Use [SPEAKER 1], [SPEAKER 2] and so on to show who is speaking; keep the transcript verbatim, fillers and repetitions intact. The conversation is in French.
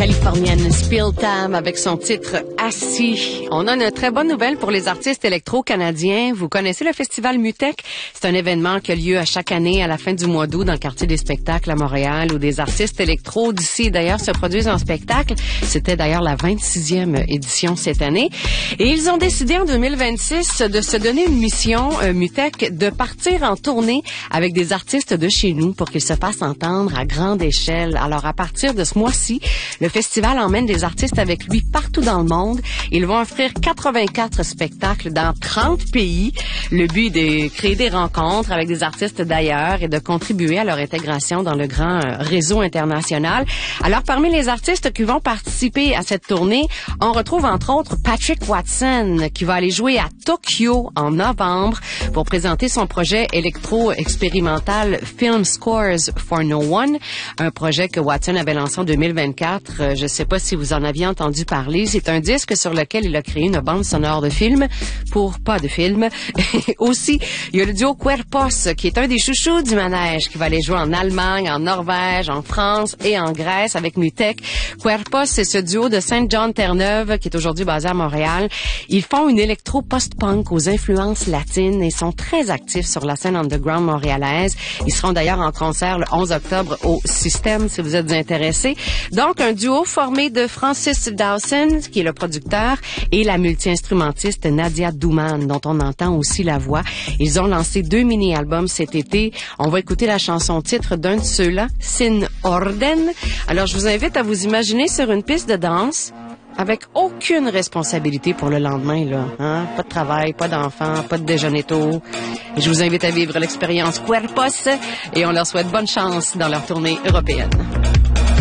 [SPEAKER 1] californienne Spill Tam avec son titre Assis. On a une très bonne nouvelle pour les artistes électro-canadiens. Vous connaissez le festival Mutec? C'est un événement qui a lieu à chaque année à la fin du mois d'août dans le quartier des spectacles à Montréal où des artistes électro d'ici d'ailleurs se produisent en spectacle. C'était d'ailleurs la vingt-sixième édition cette année. Et ils ont décidé en deux mille vingt-six de se donner une mission, euh, Mutec, de partir en tournée avec des artistes de chez nous pour qu'ils se fassent entendre à grande échelle. Alors à partir de ce mois-ci, le festival emmène des artistes avec lui partout dans le monde. Ils vont offrir quatre-vingt-quatre spectacles dans trente pays. Le but est de créer des rencontres avec des artistes d'ailleurs et de contribuer à leur intégration dans le grand réseau international. Alors, parmi les artistes qui vont participer à cette tournée, on retrouve entre autres Patrick Watson qui va aller jouer à Tokyo en novembre pour présenter son projet électro-expérimental Film Scores for No One, un projet que Watson avait lancé en deux mille vingt-quatre. Je ne sais pas si vous en aviez entendu parler. C'est un disque sur lequel il a créé une bande sonore de film pour pas de film. Aussi, il y a le duo Querpos, qui est un des chouchous du manège, qui va aller jouer en Allemagne, en Norvège, en France et en Grèce avec Mutec. Querpos, c'est ce duo de Saint-Jean-Terre-Neuve qui est aujourd'hui basé à Montréal. Ils font une électro post-punk aux influences latines et sont très actifs sur la scène underground montréalaise. Ils seront d'ailleurs en concert le onze octobre au Système, si vous êtes intéressés. Donc, un duo formé de Francis Dawson, qui est le producteur, et la multi-instrumentiste Nadia Douman, dont on entend aussi la voix. Ils ont lancé deux mini-albums cet été. On va écouter la chanson titre d'un de ceux-là, Sin Orden. Alors, je vous invite à vous imaginer sur une piste de danse avec aucune responsabilité pour le lendemain, là. Hein? Pas de travail, pas d'enfants, pas de déjeuner tôt. Et je vous invite à vivre l'expérience Querpos et on leur souhaite bonne chance dans leur tournée européenne.